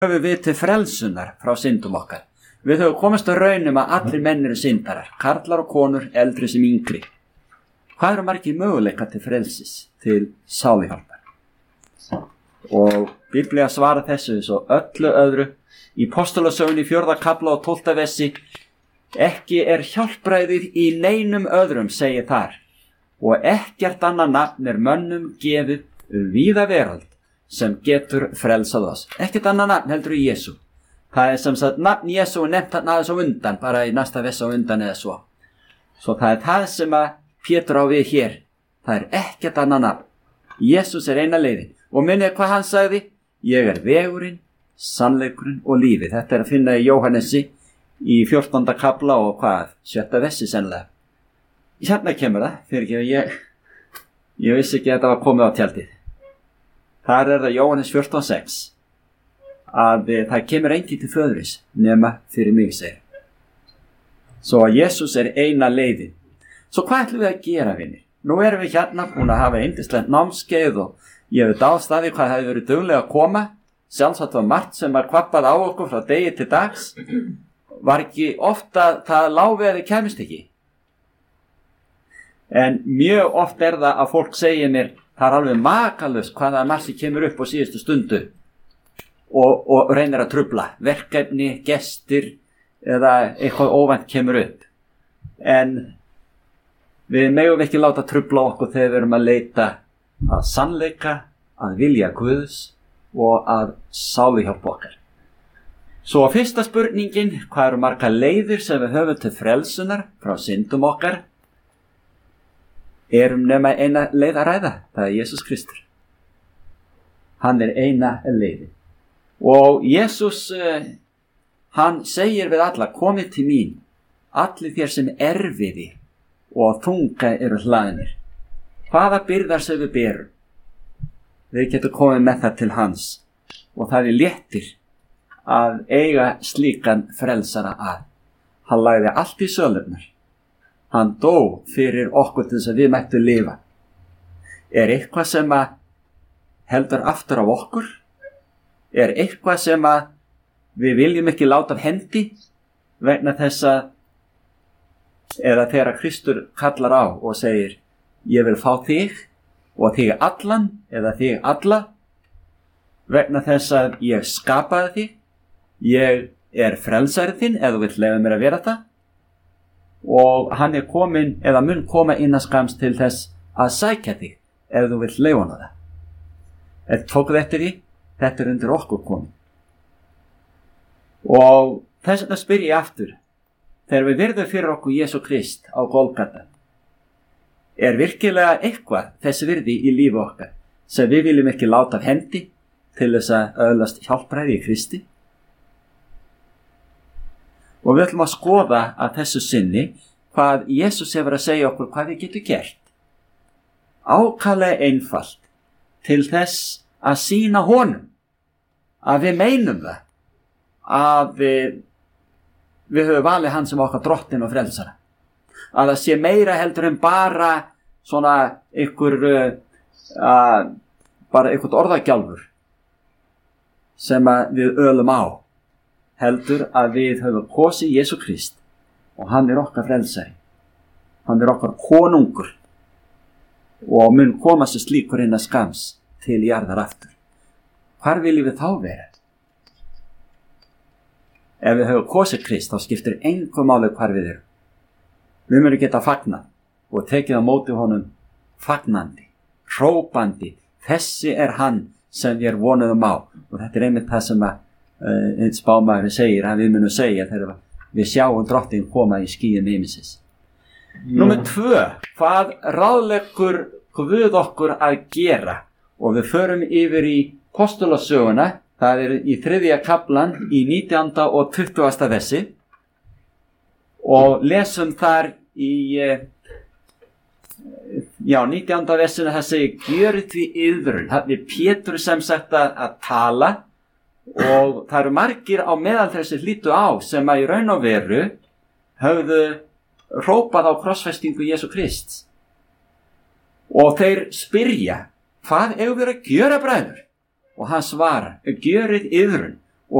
höfum við til frelsunar frá syndum okkar. Við höfum komist á raunum að allir menn eru syndarar, karlar og konur, eldri sem yngri. Hvað eru margir möguleika til frelsis, til sáluhjálpar? Og Biblía svarar þessu eins og öllu öðru í Postulasögunni 4. kafla og 12. versi. Ekki er hjálpræðið í neinum öðrum, segir þar, og ekkert annað nafn er mönnum gefið víða veröld sem getur frelsað oss. Ekkert annað nafn heldur í Jesú. Það er sem sagt nafn Jesú nefnt hann aðeins á undan, bara í næsta versi á undan eða svo. Svo það er það sem að Pétur á við hér. Það er ekkert annað nafn. Jesús er eina leiðin. Og minnið hvað hann sagði? Ég er vegurinn, sannleikurinn og lífið. Þetta er að finna í Jóhannesi í 14. kafla og 7. versi sennilega. Hérna kemur það, fyrir ekki, ég vissi ekki að þetta var komið á tjaldið. Þar er það Jóhannes 14:6 að það kemur enginn til föðuris nema fyrir mig, segir. Svo að Jesús er eina leiðin. Svo hvað ætlum við að gera, vinir? Nú erum við hérna búin að hafa yndislegt námskeið og ég hef dáðst að því hvað hefur verið duglega að koma. Sjálfsagt var margt sem var kvappað á okkur frá degi til dags. Var ekki ofta það lá við að þið kemist ekki. En mjög oft er það að fólk segir mér, það er alveg makalust hvaða margt sem kemur upp á síðustu stundu og reynir að trufla. Verkefni, gestir eða eitthvað óvænt kemur upp. En við megum ekki láta trufla okkur þegar við erum að leita að sannleika, að vilja Guðs og að sáluhjálpa okkar. Svo fyrsta spurningin, hvað eru margar leiðir sem við höfum til frelsunar frá syndum okkar? Erum nema eina leið að ræða, það er Jesús Kristur. Hann er eina leiðin. Og Jesús, hann segir við alla, komið til mín, allir þér sem erfiði og þunga eru hlaðnir. Hvaða byrðar sem við berum? Við getum komið með það til hans og það er léttir að eiga slíkan frelsara að. Hann lagði allt í sölurnar. Hann dó fyrir okkur til þess að við mættum lifa. Er eitthvað sem að heldur aftur af okkur? Er eitthvað sem að við viljum ekki láta af hendi vegna þess að eða þegar Kristur kallar á og segir ég vil fá þig og þig allan eða þig alla vegna þess að ég skapaði þig, ég er frelsarið þinn eða þú vill leyfa mér að vera það og hann er komin eða mun koma innan skams til þess að sækja þig ef þú vill leyfa hann það. Tókuð eftir því, þetta er undir okkur komin. Og þess vegna spyr ég aftur, þegar við virðum fyrir okkur Jesú Krist á Golgata, er virkilega eitthvað þess virði í lífi okkar sem við viljum ekki láta af hendi til þess að öðlast hjálpræði í Kristi? Og við ætlum að skoða að þessu sinni hvað Jesús hefur að segja okkur hvað við getum gert. Ákaflega einfalt til þess að sýna honum að við meinum það, að við höfum valið hann sem okkar drottinn og frelsara. Að það sé meira heldur en bara svona bara einhvern orðagjálfur sem að við ölum á. Heldur að við höfum kosið Jesú Krist og hann er okkar frelsari. Hann er okkar konungur og mun koma sér slíkur innan skams til jarðar aftur. Hvar viljum við þá vera? Ef við höfum kosið Krist, þá skiptir engu máli hvar við erum. Við munum geta fagnað og tekið á móti honum fagnandi, hrópandi. Þessi er hann sem við vonuðum á. Og þetta er einmitt það sem einn spámaður segir, að við munum segja þegar við sjáum drottinn koma í skýjum himinsins. Númer 2, hvað ráðleggur Guð okkur að gera? Og við förum yfir í Postulasöguna. Það er í 3. kaflan í 19. og 20. versi og lesum þar í 19. versinu það segir gjörið því yðrun. Það er Pétur sem sagt að tala og það eru margir á meðal þessi hlýtu á sem að í raun og veru höfðu hrópað á krossfestingu Jesú Krists og þeir spyrja hvað eigum við að gjöra, bræður? Og hann svarar, gjörið yðrun.